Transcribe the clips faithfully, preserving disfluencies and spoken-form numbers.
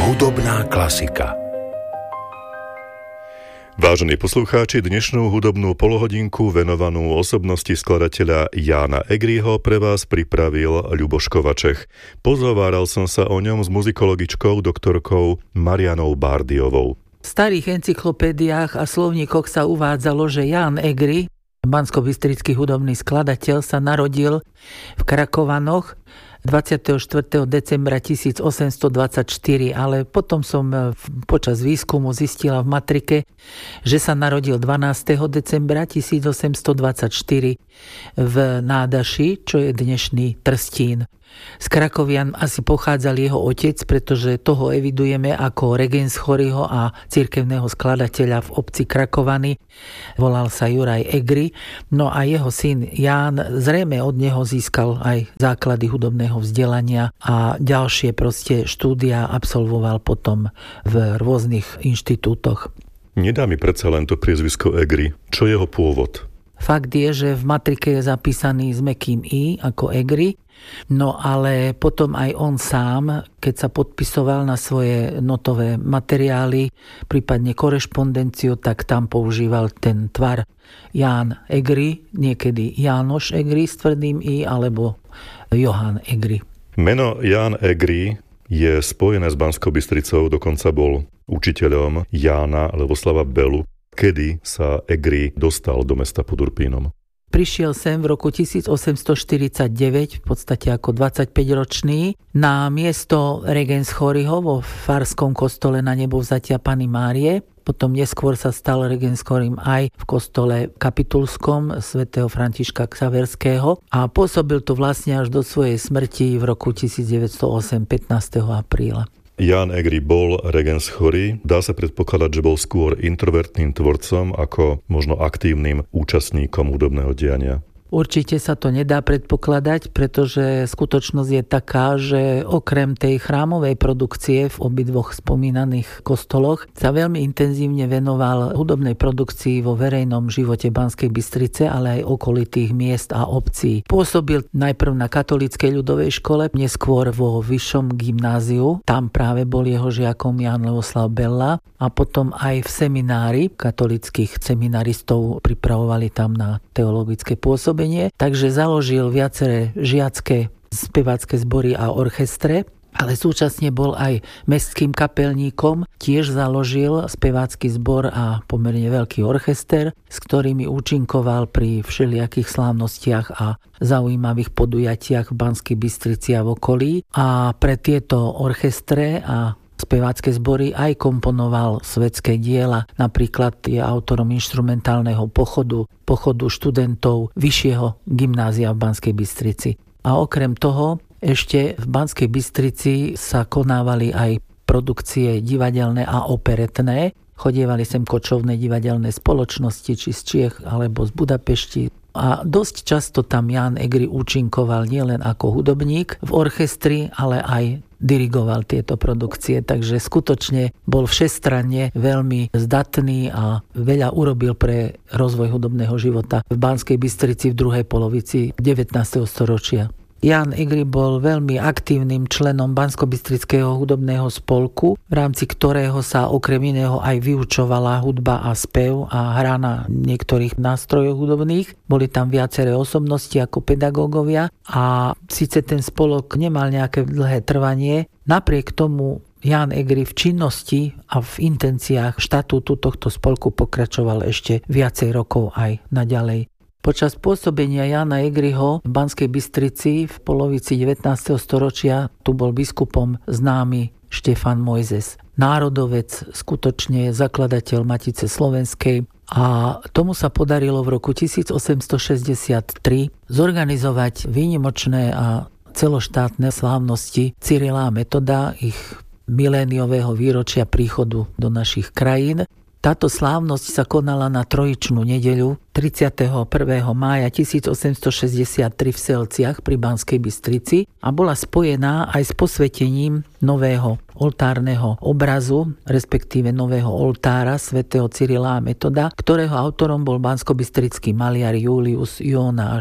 Hudobná klasika. Vážení poslucháči, dnešnú hudobnú polohodinku venovanú osobnosti skladateľa Jána Egriho pre vás pripravil Ľuboš Kovačech. Pozhováral som sa o ňom s muzikologičkou doktorkou Marianou Bárdiovou. V starých encyklopédiách a slovníkoch sa uvádzalo, že Ján Egri, banskobystrický hudobný skladateľ, sa narodil v Krakovanoch dvadsiateho štvrtého decembra tisícosemstodvadsaťštyri, ale potom som počas výskumu zistila v matrike, že sa narodil dvanásteho decembra tisícosemstodvadsaťštyri v Nádaši, čo je dnešný Trstín. Z Krakovian asi pochádzal jeho otec, pretože toho evidujeme ako regens chorého a cirkevného skladateľa v obci Krakovany. Volal sa Juraj Egri. No a jeho syn Ján zrejme od neho získal aj základy hudobného vzdelania a ďalšie proste štúdia absolvoval potom v rôznych inštitútoch. Nedá mi predsa len to priezvisko Egri. Čo je jeho pôvod? Fakt je, že v matrike je zapísaný s mäkkým i ako Egri, no ale potom aj on sám, keď sa podpisoval na svoje notové materiály, prípadne korešpondenciu, tak tam používal ten tvar Ján Egri, niekedy Jánoš Egri s tvrdým i, alebo Johan Egri. Meno Ján Egri je spojené s Banskou Bystricou, dokonca bol učiteľom Jána Levoslava Belu. Kedy sa Egri dostal do mesta pod Urpínom? Prišiel sem v roku tisícosemstoštyridsaťdeväť, v podstate ako dvadsaťpäťročný, na miesto regens chorého vo farskom kostole Na Nebovzatia Panny Márie. Potom neskôr sa stal regens chorým aj v kostole kapitulskom svätého Františka Xaverského a pôsobil tu vlastne až do svojej smrti v roku tisícdeväťstoosem, pätnásteho apríla. Ján Egri bol regens chorý. Dá sa predpokladať, že bol skôr introvertným tvorcom ako možno aktívnym účastníkom hudobného diania. Určite sa to nedá predpokladať, pretože skutočnosť je taká, že okrem tej chrámovej produkcie v obidvoch spomínaných kostoloch sa veľmi intenzívne venoval hudobnej produkcii vo verejnom živote Banskej Bystrice, ale aj okolitých miest a obcí. Pôsobil najprv na katolíckej ľudovej škole, neskôr vo vyššom gymnáziu. Tam práve bol jeho žiakom Ján Levoslav Bella a potom aj v seminári katolíckych seminaristov pripravovali tam na teologické pôsobenie. Takže založil viaceré žiacké spevácké zbory a orchestre, ale súčasne bol aj mestským kapelníkom, tiež založil spevácky zbor a pomerne veľký orchester, s ktorými účinkoval pri všelijakých slávnostiach a zaujímavých podujatiach v Banskej Bystrici a v okolí. A pre tieto orchestre a spevácké zbory aj komponoval svetské diela. Napríklad je autorom inštrumentálneho pochodu, pochodu študentov vyššieho gymnázia v Banskej Bystrici. A okrem toho ešte v Banskej Bystrici sa konávali aj produkcie divadelné a operetné. Chodievali sem kočovné divadelné spoločnosti, či z Čiech alebo z Budapešti. A dosť často tam Ján Egri účinkoval nielen ako hudobník v orchestri, ale aj dirigoval tieto produkcie, takže skutočne bol všestranne veľmi zdatný a veľa urobil pre rozvoj hudobného života v Banskej Bystrici v druhej polovici devätnásteho storočia. Ján Egri bol veľmi aktívnym členom Banskobystrického hudobného spolku, v rámci ktorého sa okrem iného aj vyučovala hudba a spev a hra na niektorých nástrojoch hudobných. Boli tam viaceré osobnosti ako pedagógovia a síce ten spolok nemal nejaké dlhé trvanie, napriek tomu Ján Egri v činnosti a v intenciách štatútu tohto spolku pokračoval ešte viacej rokov aj naďalej. Počas pôsobenia Jána Egriho v Banskej Bystrici v polovici devätnásteho storočia tu bol biskupom známy Štefan Mojzes. Národovec, skutočne zakladateľ Matice slovenskej, a tomu sa podarilo v roku tisícosemstošesťdesiattri zorganizovať výnimočné a celoštátne slávnosti Cyrila a Metoda, ich miléniového výročia príchodu do našich krajín. Táto slávnosť sa konala na Trojičnú nedeľu tridsiateho prvého mája tisícosemstošesťdesiattri v Selciach pri Banskej Bystrici a bola spojená aj s posvetením nového oltárneho obrazu, respektíve nového oltára svätého Cyrila a Metoda, ktorého autorom bol banskobystrický maliar Julius Jonáš.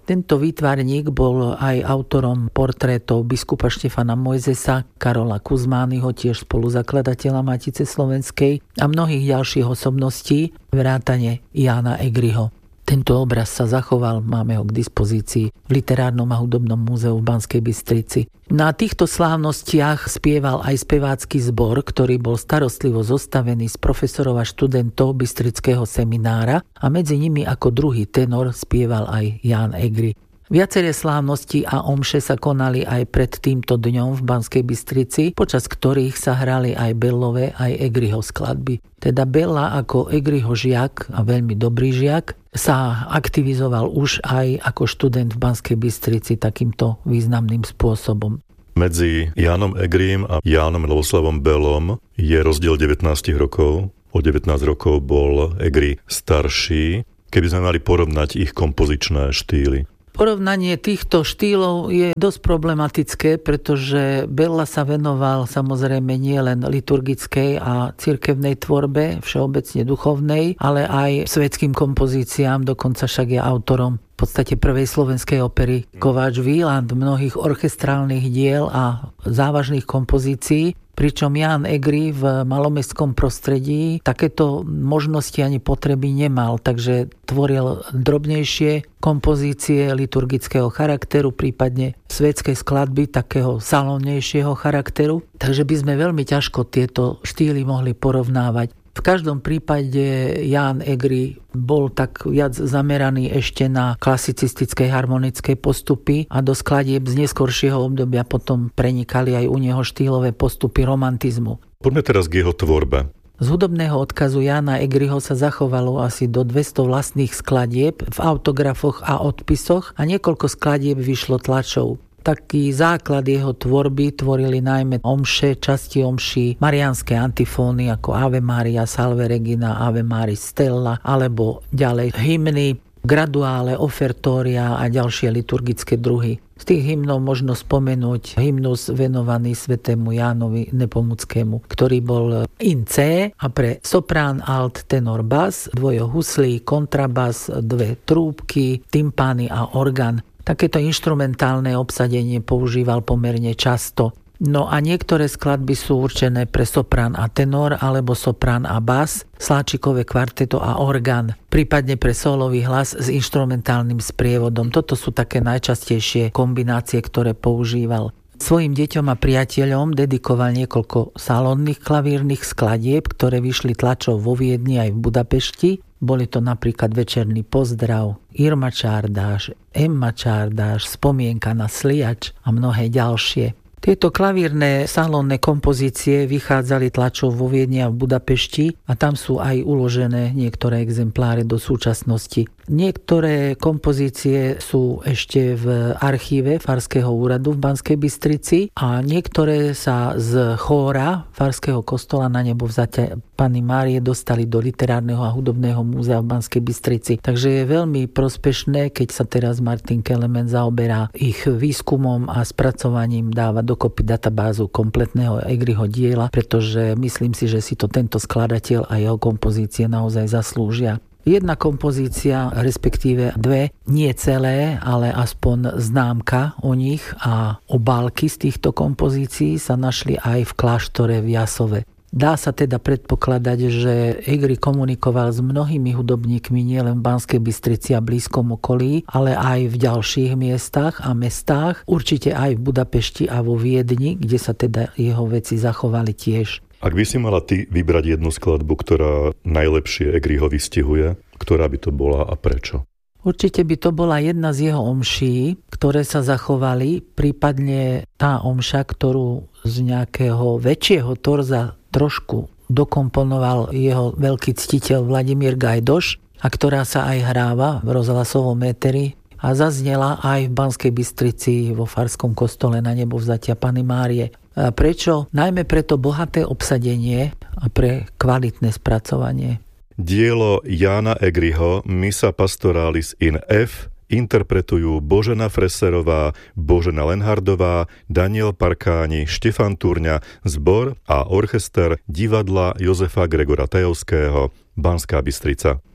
Tento výtvarník bol aj autorom portrétov biskupa Štefana Mojzesa, Karola Kuzmányho, tiež spoluzakladateľa Matice slovenskej a mnohých ďalších osobností, vrátane Jána Egriho. Tento obraz sa zachoval, máme ho k dispozícii v Literárnom a hudobnom múzeu v Banskej Bystrici. Na týchto slávnostiach spieval aj spevácky zbor, ktorý bol starostlivo zostavený z profesorov a študentov Bystrického seminára a medzi nimi ako druhý tenor spieval aj Ján Egri. Viaceré slávnosti a omše sa konali aj pred týmto dňom v Banskej Bystrici, počas ktorých sa hrali aj Bellové, aj Egriho skladby. Teda Bella ako Egriho žiak a veľmi dobrý žiak sa aktivizoval už aj ako študent v Banskej Bystrici takýmto významným spôsobom. Medzi Jánom Egrim a Jánom Ľuboslavom Bellom je rozdiel devätnásť rokov. O devätnásť rokov bol Egri starší. Keby sme mali porovnať ich kompozičné štýly. Porovnanie týchto štýlov je dosť problematické, pretože Bella sa venoval samozrejme nie len liturgickej a cirkevnej tvorbe, všeobecne duchovnej, ale aj svetským kompozíciám, dokonca však je autorom v podstate prvej slovenskej opery Kováč Wieland, mnohých orchestrálnych diel a závažných kompozícií, pričom Ján Egri v malomestskom prostredí takéto možnosti ani potreby nemal, takže tvoril drobnejšie kompozície liturgického charakteru, prípadne svetské skladby takého salónnejšieho charakteru, takže by sme veľmi ťažko tieto štýly mohli porovnávať. V každom prípade Ján Egri bol tak viac zameraný ešte na klasicistické harmonické postupy a do skladieb z neskoršieho obdobia potom prenikali aj u neho štýlové postupy romantizmu. Poďme teraz k jeho tvorbe. Z hudobného odkazu Jána Egriho sa zachovalo asi do dvesto vlastných skladieb v autografoch a odpisoch a niekoľko skladieb vyšlo tlačov. Taký základ jeho tvorby tvorili najmä omše, časti omší, mariánske antifóny ako Ave Maria, Salve Regina, Ave Maris Stella, alebo ďalej hymny, graduále, ofertória a ďalšie liturgické druhy. Z tých hymnov možno spomenúť hymnus venovaný svätému Jánovi Nepomuckému, ktorý bol in C a pre soprán, alt, tenor, bas, dvojo huslí, kontrabas, dve trúbky, tympány a orgán. Takéto inštrumentálne obsadenie používal pomerne často. No a niektoré skladby sú určené pre soprán a tenor, alebo soprán a bas, sláčikové kvarteto a orgán, prípadne pre sólový hlas s inštrumentálnym sprievodom. Toto sú také najčastejšie kombinácie, ktoré používal. Svojim deťom a priateľom dedikoval niekoľko salónnych klavírnych skladieb, ktoré vyšli tlačov vo Viedni aj v Budapešti. Boli to napríklad Večerný pozdrav, Irma Čárdáš, Emma Čárdáš, Spomienka na Sliač a mnohé ďalšie. Tieto klavírne salónne kompozície vychádzali tlačov vo Viedni a v Budapešti a tam sú aj uložené niektoré exempláre do súčasnosti. Niektoré kompozície sú ešte v archíve Farského úradu v Banskej Bystrici a niektoré sa z chóra Farského kostola Na nebo vzatia Panny Márie dostali do Literárneho a hudobného múzea v Banskej Bystrici. Takže je veľmi prospešné, keď sa teraz Martin Kelemen zaoberá ich výskumom a spracovaním, dáva dokopy databázu kompletného Egriho diela, pretože myslím si, že si to tento skladateľ a jeho kompozície naozaj zaslúžia. Jedna kompozícia, respektíve dve, nie celé, ale aspoň známka o nich a obálky z týchto kompozícií sa našli aj v kláštore v Jasove. Dá sa teda predpokladať, že Egri komunikoval s mnohými hudobníkmi nielen v Banskej Bystrici a blízkom okolí, ale aj v ďalších miestach a mestách, určite aj v Budapešti a vo Viedni, kde sa teda jeho veci zachovali tiež. Ak by si mala ty vybrať jednu skladbu, ktorá najlepšie Egriho vystihuje, ktorá by to bola a prečo? Určite by to bola jedna z jeho omší, ktoré sa zachovali, prípadne tá omša, ktorú z nejakého väčšieho torza trošku dokomponoval jeho veľký ctiteľ Vladimír Gajdoš a ktorá sa aj hráva v rozhlasovom éteri a zaznela aj v Banskej Bystrici vo Farskom kostole Na nebo vzatia Panny Márie. A prečo? Najmä pre to bohaté obsadenie a pre kvalitné spracovanie. Dielo Jána Egriho Missa Pastoralis in F interpretujú Božena Freserová, Božena Lenhardová, Daniel Parkáni, Štefan Turňa, zbor a orchester divadla Jozefa Gregora Tajovského, Banská Bystrica.